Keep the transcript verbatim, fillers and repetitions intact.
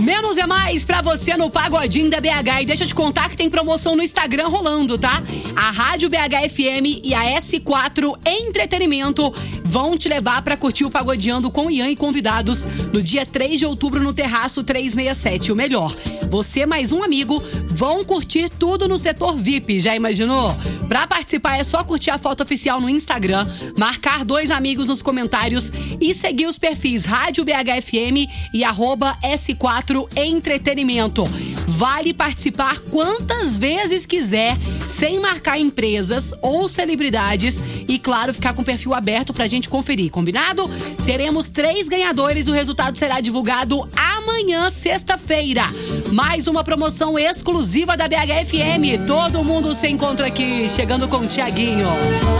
Menos é mais pra você no Pagodinho da B H. E deixa eu te contar que tem promoção no Instagram rolando, tá? A Rádio B H F M e a S quatro Entretenimento vão te levar pra curtir o Pagodeando com Ian e convidados no dia três de outubro no Terraço trezentos e sessenta e sete. O melhor, você mais um amigo vão curtir tudo no setor V I P. Já imaginou? Pra participar é só curtir a foto oficial no Instagram, marcar dois amigos nos comentários e seguir os perfis Rádio B H F M e arroba S quatro Entretenimento. Vale participar quantas vezes quiser, sem marcar empresas ou celebridades e, claro, ficar com o perfil aberto pra gente conferir, combinado? Teremos três ganhadores e o resultado será divulgado amanhã, sexta-feira. Mais uma promoção exclusiva da B H F M. Todo mundo se encontra aqui, chegando com o Thiaguinho.